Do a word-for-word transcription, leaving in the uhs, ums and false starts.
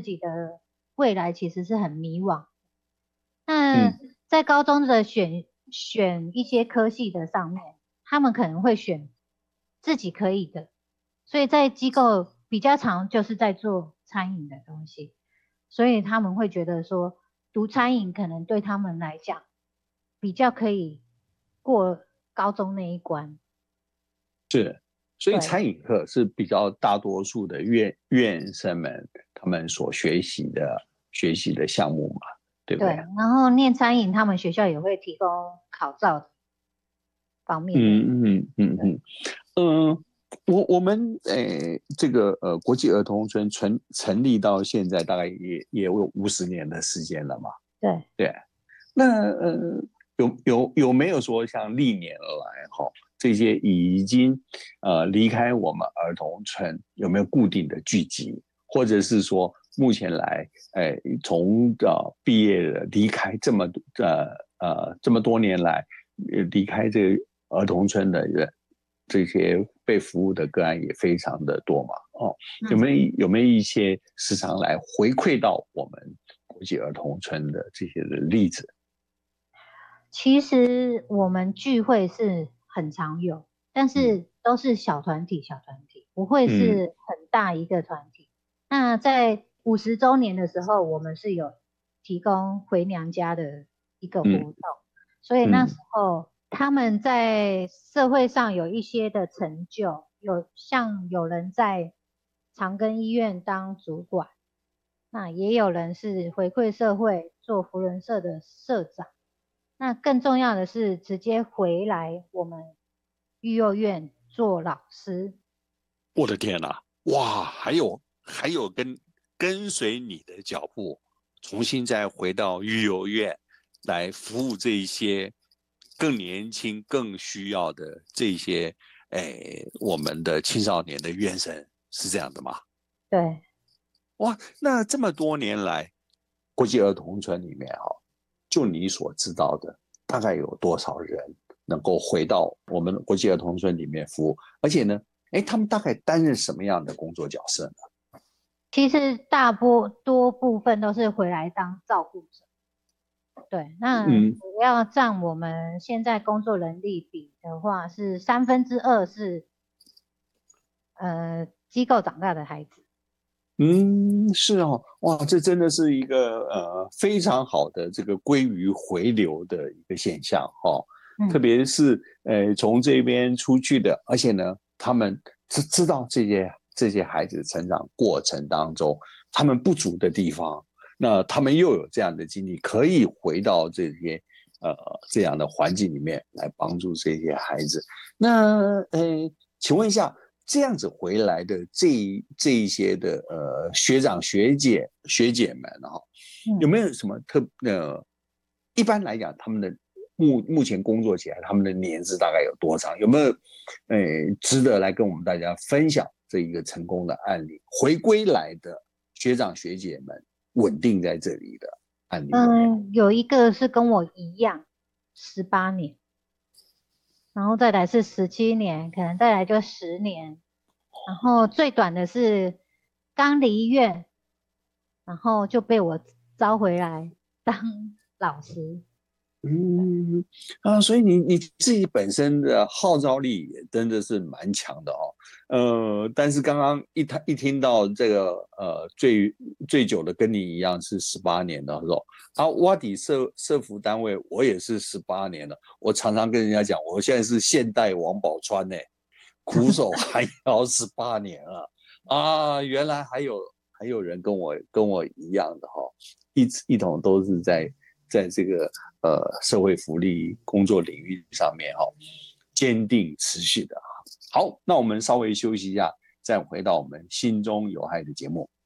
己的未来其实是很迷惘。那嗯在高中的选选一些科系的上面，他们可能会选自己可以的，所以在机构比较常就是在做餐饮的东西，所以他们会觉得说读餐饮可能对他们来讲比较可以过高中那一关。 是，所以对餐饮课是比较大多数的院院生们他们所学习的学习的项目嘛，对不对， 对？ 然后念餐饮，他们学校也会提供考照方面的。 嗯嗯嗯对嗯嗯，我我们诶这个呃国际儿童村成成立到现在大概也也有五十年的时间了嘛， 对。 对。那呃，有有有没有说像历年来哈，这些已经呃离开我们儿童村有没有固定的聚集，或者是说目前来，哎、呃，从呃毕业了离开这么呃呃这么多年来，离开这个儿童村的人，这些被服务的个案也非常的多嘛，哦，有嗯。 没有有没有一些时常来回馈到我们国际儿童村的这些的例子？ 其实我们聚会是很常有，但嗯是都是小团体，小团体，不会嗯是很大一个团体。那在五十周年的时候，我们是有提供回娘家的一个活嗯动，所以那时嗯候他们在社会上有一些的成就，有像有人在长庚医院当主管，那也有人是回馈社会做福伦社的社长。那更重要的是，直接回来我们育幼院做老师。 我的天哪，哇，还有还有跟跟随你的脚步，重新再回到育幼院来服务这一些更年轻、更需要的这些，哎，我们的青少年的院生，是这样的吗？ 对。 哇，那这么多年来， 国际儿童村里面哈、哦，就你所知道的，大概有多少人能够回到我们国际儿童村里面服务？而且呢，哎，他们大概担任什么样的工作角色呢？ 其实大波多部分都是回来当照顾者。对，那嗯， 主要占我们现在工作人力比的话，是三分之二是呃机构长大的孩子。 嗯，是哦，哇，这真的是一个呃非常好的这个鲑鱼回流的一个现象哈、哦，特嗯。 别是呃从这边出去的，而且呢，他们知知道这些这些孩子的成长过程当中，他们不足的地方，那他们又有这样的经历，可以回到这些呃这样的环境里面来帮助这些孩子。那呃，请问一下。这样子回来的这这一些的呃学长学姐学姐们哈、哦，有嗯。 没有什么特呃？一般来讲，他们的目目前工作起来，他们的年资大概有多长？有没有呃值得来跟我们大家分享这一个成功的案例？回归来的学长学姐们稳定在这里的案例有没有？ 嗯，有一个是跟我一样十八年，然后再来是十七年，可能再来就十年，然后最短的是刚离院，然后就被我招回来当老师。 嗯啊，所以你你自己本身的号召力也真的是蛮强的哦。呃，但是刚刚一他一听到这个呃最最久的跟你一样是十八年的时候，啊，挖底社社服单位我也是十八年了。我常常跟人家讲，我现在是现代王宝钏呢，苦守寒窑十八年了啊，原来还有还有人跟我跟我一样的哈、哦，一一同都是在在这个呃社会福利工作领域上面哈、哦，坚定持续的。好，那我们稍微休息一下，再回到我们心中有爱的节目。